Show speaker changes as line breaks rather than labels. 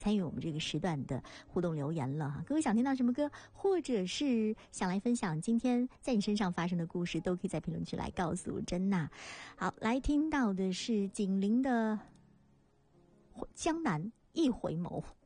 参与我们这个时段的互动留言了。各位想听到什么歌，或者是想来分享今天在你身上发生的故事，都可以在评论区来告诉珍娜。好，来听到的是景林的江南一回眸。